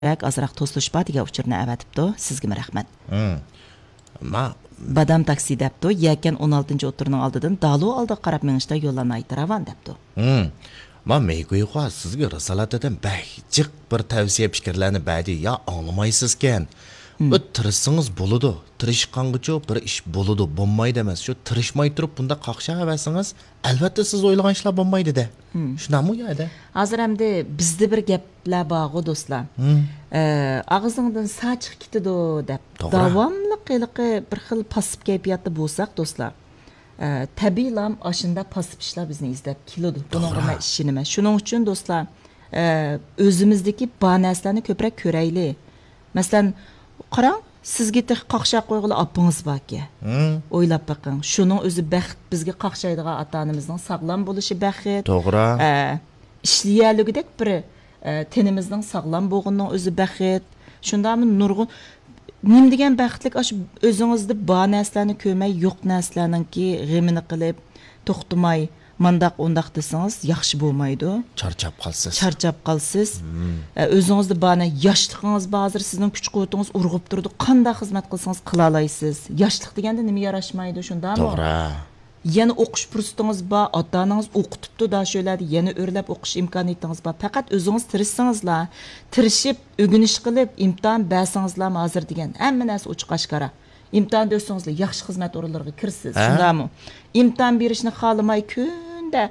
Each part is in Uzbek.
azroq to'slashpa degan uchurni avatibdi. Sizga rahmat. Ma Badam taksi debdi. Yakan 16-o'tirning oldidan dalu oldi qarab menishda yo'llarni aytiravan debdi. Ma meyguya sizga risolatadan jiq bir tavsiya fikrlarni badi ya anglamaysiz-ken. Bu tirishsangiz bo'ladi. Tirishqangacha bir ish bo'ladi, bo'lmaydi emas. Shu tirishmay turib bunda qaqsha avasingiz, albatta siz o'ylagan ishlar bo'lmaydi-da. Shunami yo'da? Hozir hamda bizda bir gaplar bor, do'stlar. Og'zingdan sachiq ketadi deb. Davomli qiliqi bir xil pasib kayfiyatda bo'lsak, do'stlar. Tabiiylam ashunda pasib ishlar bizni izlab keladi. Bunga ishinaman. Shuning uchun do'stlar, o'zimizdagi bor narsalarni ko'proq ko'raylik. Masalan, qarang, sizga qaqsha qo'yg'ili opingiz borki. O'ylab baqing. Shuning o'zi baxt bizga qaqshaydigan ota-onamizning sog'lom bo'lishi baxt. To'g'ri. Ishlayalligidek bir tenimizning sog'lom bo'lganining o'zi baxt. Shundami nurg'un nim degan baxtlik ash o'zingizda bor narsalarni ko'may, yo'q narsalarningki g'amini qilib, to'xtamay, mandaq undaq desangiz yaxshi bo'lmaydi. Charchab qolsiz. O'zingizda bana yoshligingiz hozir sizning kuch-quvvatingiz urg'ib turdi. Qanday xizmat qilsangiz qila olasiz. Yoshlik deganda nima yarashmaydi shundami? To'g'ri. Yana o'qish fursatingiz bor, ota-onangiz o'qitibdi da sho'ladi, yana o'rlab o'qish imkoniyatingiz bor. Faqat o'zingiz tirishsangizlar, tirishib, o'rganish qilib, imtihon bersangizlar hozir degan hamma narsa ochiq-oshkora. İmtihan dörsünüzle yaxshi xizmat o'rinlariga kirsiz. Shundami? İmtihan berishni xohlamay kunda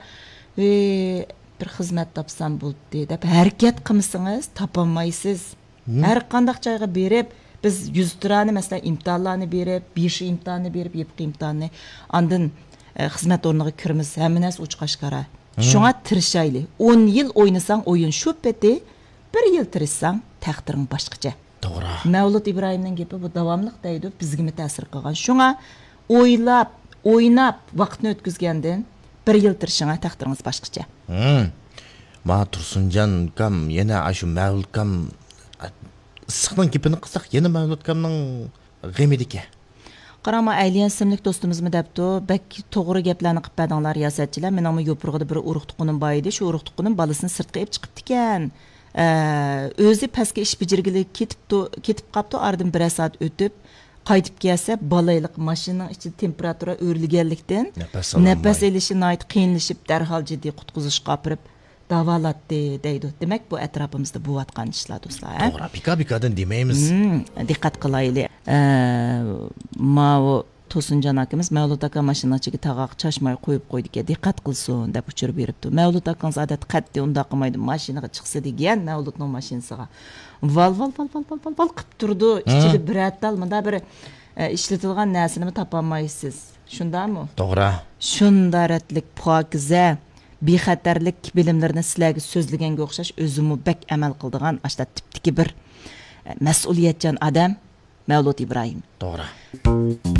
bir xizmat topsam bo'ldi deb harakat qilmasangiz topolmaysiz. Har qanday joyga berib, biz 100 turani masalan imtihonlarni berib, 5 imtihonni berib, yapqi imtihonni andin xizmat o'rniga kiramiz. Hamma narsa ochiq-oshkora. Shunga tirishaylik. 10 yil o'ynasang o'yin shu peti, 1 yil tirishsang taqdiring boshqacha. To'g'ri. Mavlud Ibrohimning gapi bu davomliq deydi, bizga mi ta'sir qilgan. Shunga o'ynab vaqtni o'tkazgandan 1 yil tirishingga taqdiringiz boshqacha. Ma Tursunjon kam yana shu Mavlud kam issiqning gapini qilsak, yana Mavlud kamning g'amidiki. Qarama Ayliyan simlik do'stimizmi debdi, bak to'g'ri gaplarni qilib badinglar yasatchilar. Menimi yo'purg'ida bir urug' tuqunim bor edi. Shu urug' tuqunim bolasini sirtqa olib chiqibdi ekan. O'zi pastga ish bijirgili ketib qapti, aradan 1 soat o'tib qaytib kelsa, balayliq mashinaning ichida temperatura o'rilganlikdan nafas olishi nihoyat qiyinlashib, darhol jiddiy qutqizishga olib davolatdi deydi. Demak, bu atrofimizda bo'layotgan ishlar do'stlar. To'g'ri, pika-pikadan demaymiz. Diqqat qilaylik. Mavo To'sinjon akamiz Mavlud aka mashinachiga tag'aq chashmay qo'yib qo'ydiga diqqat qilsin deb uchirib beribdi. Mavlud akangiz odat qat'iy unda qilmaydi, mashinaga chiqsa degan Mavludning mashinasiga val qilib turdi. Ichida bir atalmada bir ishlatilgan narsani topolmaysiz. Shundami? To'g'ri. Shundaratlik pokiza bexatarlik bilimlarini sizlarga so'zlaganga o'xshash o'zimni bak amal qildigan ashta tipdagi bir mas'uliyatchan odam Mavlud Ibrohim. To'g'ri.